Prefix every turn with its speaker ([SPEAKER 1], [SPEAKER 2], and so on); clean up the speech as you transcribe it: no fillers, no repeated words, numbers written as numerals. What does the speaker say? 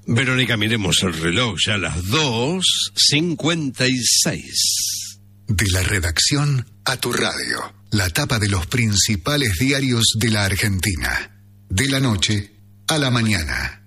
[SPEAKER 1] Verónica, miremos el reloj, ya a las 2:56.
[SPEAKER 2] De la redacción a tu radio, la tapa de los principales diarios de la Argentina. De la noche a la mañana.